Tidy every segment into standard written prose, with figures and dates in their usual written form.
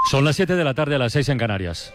Son las 7 de la tarde, a las 6 en Canarias.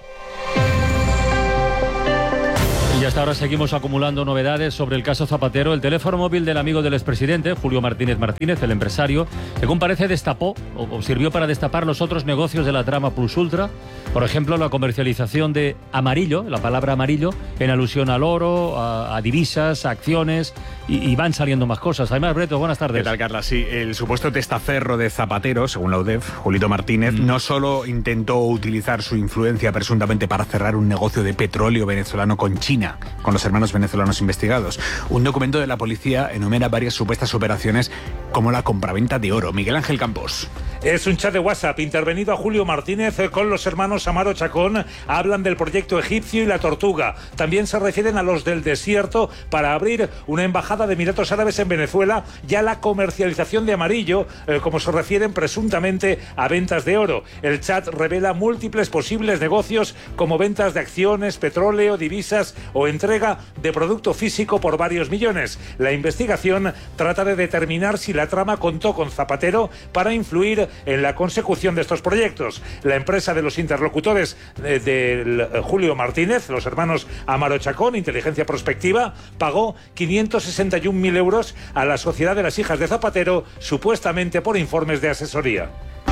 Y hasta ahora seguimos acumulando novedades sobre el caso Zapatero. El teléfono móvil del amigo del expresidente, Julio Martínez Martínez, el empresario, según parece destapó o sirvió para destapar los otros negocios de la trama Plus Ultra. Por ejemplo, la comercialización de amarillo, la palabra amarillo, en alusión al oro, a divisas, a acciones, y van saliendo más cosas. Además, Breto, buenas tardes. ¿Qué tal, Carla? Sí, el supuesto testaferro de Zapatero, según la UDEF, Julito Martínez, no solo intentó utilizar su influencia presuntamente para cerrar un negocio de petróleo venezolano con China, con los hermanos venezolanos investigados. Un documento de la policía enumera varias supuestas operaciones como la compraventa de oro. Miguel Ángel Campos. Es un chat de WhatsApp intervenido a Julio Martínez con los hermanos Amaro Chacón. Hablan del proyecto egipcio y la Tortuga. También se refieren a los del desierto para abrir una embajada de Emiratos Árabes en Venezuela y a la comercialización de amarillo, como se refieren presuntamente a ventas de oro. El chat revela múltiples posibles negocios como ventas de acciones, petróleo, divisas o entrega de producto físico por varios millones. La investigación trata de determinar si la trama contó con Zapatero para influir en la consecución de estos proyectos. La empresa de los interlocutores de Julio Martínez, los hermanos Amaro Chacón, Inteligencia Prospectiva, pagó 561.000 euros a la Sociedad de las Hijas de Zapatero, supuestamente por informes de asesoría.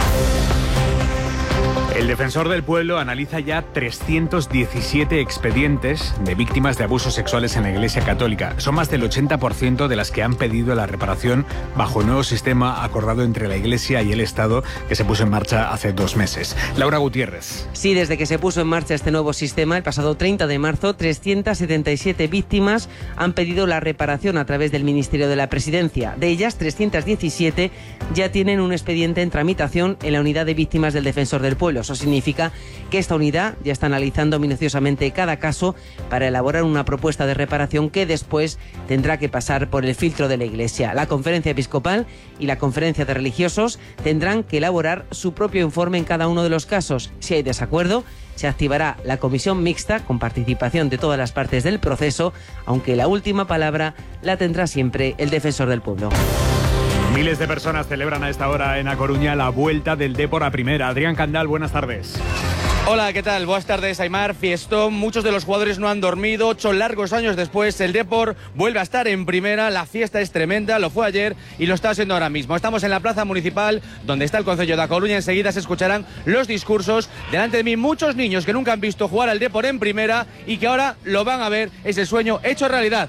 El defensor del pueblo analiza ya 317 expedientes de víctimas de abusos sexuales en la Iglesia Católica. Son más del 80% de las que han pedido la reparación bajo el nuevo sistema acordado entre la Iglesia y el Estado que se puso en marcha hace 2 meses. Laura Gutiérrez. Sí, desde que se puso en marcha este nuevo sistema, el pasado 30 de marzo, 377 víctimas han pedido la reparación a través del Ministerio de la Presidencia. De ellas, 317 ya tienen un expediente en tramitación en la Unidad de Víctimas del Defensor del Pueblo. Eso significa que esta unidad ya está analizando minuciosamente cada caso para elaborar una propuesta de reparación que después tendrá que pasar por el filtro de la Iglesia. La Conferencia Episcopal y la Conferencia de Religiosos tendrán que elaborar su propio informe en cada uno de los casos. Si hay desacuerdo, se activará la comisión mixta con participación de todas las partes del proceso, aunque la última palabra la tendrá siempre el Defensor del Pueblo. Miles de personas celebran a esta hora en A Coruña la vuelta del Dépor a Primera. Adrián Candal, buenas tardes. Hola, ¿qué tal? Buenas tardes, Aimar. Fiestón, muchos de los jugadores no han dormido. 8 largos años después, el Dépor vuelve a estar en Primera. La fiesta es tremenda, lo fue ayer y lo está haciendo ahora mismo. Estamos en la plaza municipal, donde está el concello de A Coruña. Enseguida se escucharán los discursos. Delante de mí, muchos niños que nunca han visto jugar al Dépor en Primera y que ahora lo van a ver. Es el sueño hecho realidad.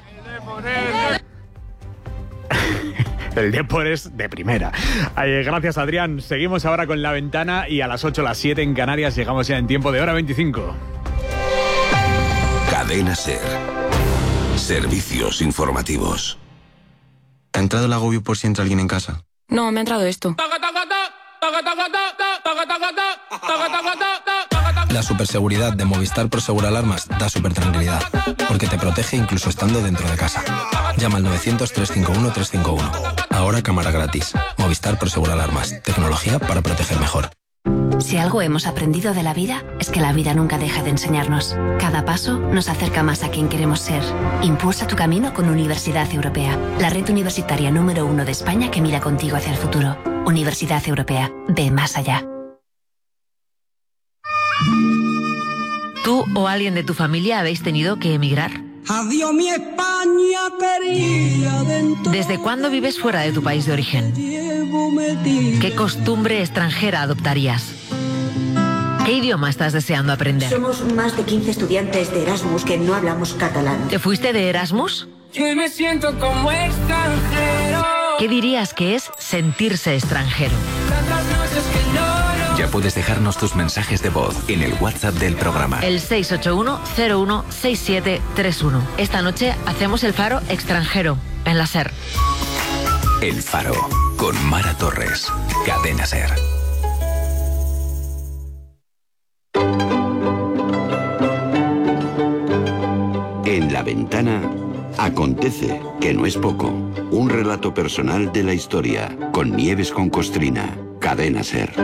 El Dépor es de primera. Gracias, Adrián. Seguimos ahora con La Ventana y a las 8, las 7 en Canarias llegamos ya en tiempo de hora 25. Cadena SER. Servicios informativos. ¿Te ha entrado el agobio por si entra alguien en casa? No, me ha entrado esto. La superseguridad de Movistar Prosegur Alarmas da supertranquilidad, porque te protege incluso estando dentro de casa. Llama al 900-351-351. Ahora cámara gratis. Movistar Prosegur Alarmas. Tecnología para proteger mejor. Si algo hemos aprendido de la vida, es que la vida nunca deja de enseñarnos. Cada paso nos acerca más a quien queremos ser. Impulsa tu camino con Universidad Europea, la red universitaria número 1 de España que mira contigo hacia el futuro. Universidad Europea. Ve más allá. ¿Tú o alguien de tu familia habéis tenido que emigrar? Adiós mi España querida. ¿Desde cuándo vives fuera de tu país de origen? ¿Qué costumbre extranjera adoptarías? ¿Qué idioma estás deseando aprender? Somos más de 15 estudiantes de Erasmus que no hablamos catalán. ¿Te fuiste de Erasmus? Yo me siento como extranjero. ¿Qué dirías que es sentirse extranjero? Tantas noches que Ya puedes dejarnos tus mensajes de voz en el WhatsApp del programa. El 681-016731. Esta noche hacemos el Faro extranjero en la SER. El Faro con Mara Torres. Cadena SER. En La Ventana acontece, que no es poco. Un relato personal de la historia con Nieves con Costrina. Cadena SER.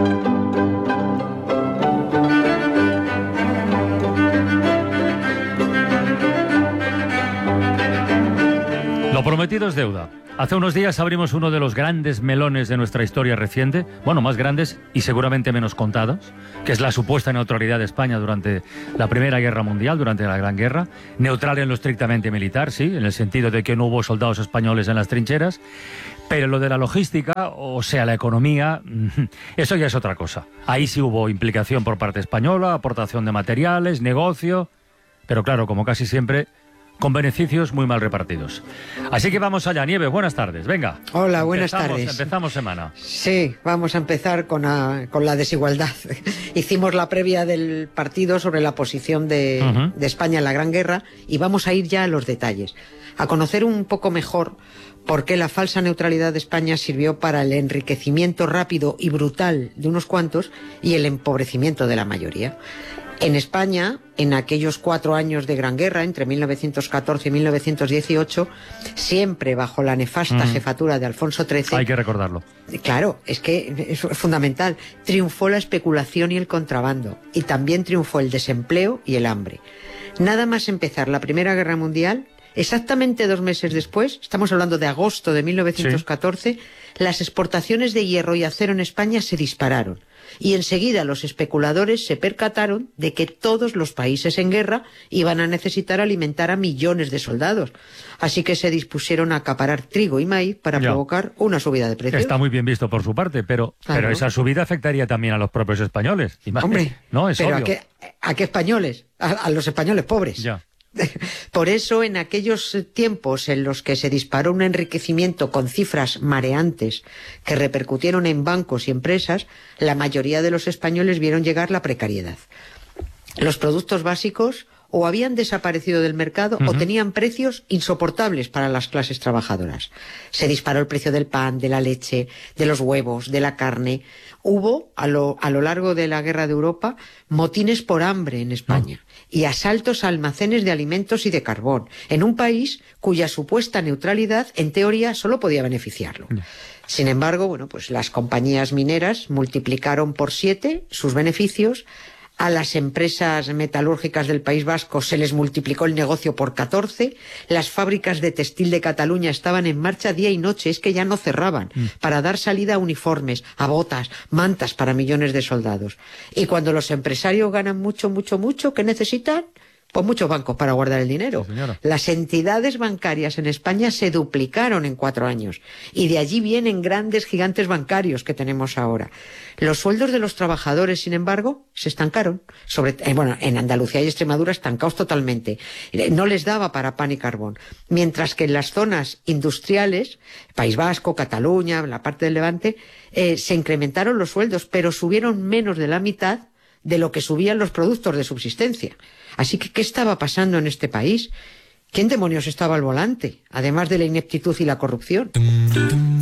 Lo prometido es deuda. Hace unos días abrimos uno de los grandes melones de nuestra historia reciente, bueno, más grandes y seguramente menos contados, que es la supuesta neutralidad de España durante la Primera Guerra Mundial, durante la Gran Guerra, neutral en lo estrictamente militar, sí, en el sentido de que no hubo soldados españoles en las trincheras, pero lo de la logística, o sea, la economía, eso ya es otra cosa. Ahí sí hubo implicación por parte española, aportación de materiales, negocio, pero claro, como casi siempre, con beneficios muy mal repartidos. Así que vamos allá. Nieves, buenas tardes. Venga. Hola, buenas tardes. Empezamos semana. Sí, vamos a empezar con la desigualdad. Hicimos la previa del partido sobre la posición de España en la Gran Guerra y vamos a ir ya a los detalles, a conocer un poco mejor por qué la falsa neutralidad de España sirvió para el enriquecimiento rápido y brutal de unos cuantos y el empobrecimiento de la mayoría. En España, en aquellos 4 años de Gran Guerra, entre 1914 y 1918, siempre bajo la nefasta jefatura de Alfonso XIII... Hay que recordarlo. Claro, es que es fundamental. Triunfó la especulación y el contrabando, y también triunfó el desempleo y el hambre. Nada más empezar la Primera Guerra Mundial, exactamente 2 meses después, estamos hablando de agosto de 1914, las exportaciones de hierro y acero en España se dispararon. Y enseguida los especuladores se percataron de que todos los países en guerra iban a necesitar alimentar a millones de soldados. Así que se dispusieron a acaparar trigo y maíz para provocar una subida de precios. Está muy bien visto por su parte, pero esa subida afectaría también a los propios españoles. Hombre, no, es pero obvio. ¿a qué españoles? A los españoles pobres. Ya. Por eso, en aquellos tiempos en los que se disparó un enriquecimiento con cifras mareantes que repercutieron en bancos y empresas, la mayoría de los españoles vieron llegar la precariedad. Los productos básicos o habían desaparecido del mercado o tenían precios insoportables para las clases trabajadoras. Se disparó el precio del pan, de la leche, de los huevos, de la carne. Hubo, a lo largo de la Guerra de Europa, motines por hambre en España y asaltos a almacenes de alimentos y de carbón, en un país cuya supuesta neutralidad, en teoría, solo podía beneficiarlo. Sin embargo, bueno, pues las compañías mineras multiplicaron por 7 sus beneficios. A las empresas metalúrgicas del País Vasco se les multiplicó el negocio por 14, las fábricas de textil de Cataluña estaban en marcha día y noche, es que ya no cerraban, para dar salida a uniformes, a botas, mantas para millones de soldados. Y cuando los empresarios ganan mucho, ¿qué necesitan? Pues muchos bancos para guardar el dinero. Sí, las entidades bancarias en España se duplicaron en 4 años y de allí vienen grandes gigantes bancarios que tenemos ahora. Los sueldos de los trabajadores, sin embargo, se estancaron. En Andalucía y Extremadura estancados totalmente. No les daba para pan y carbón. Mientras que en las zonas industriales, País Vasco, Cataluña, la parte del Levante, se incrementaron los sueldos, pero subieron menos de la mitad de lo que subían los productos de subsistencia. Así que, ¿qué estaba pasando en este país? ¿Quién demonios estaba al volante? Además de la ineptitud y la corrupción.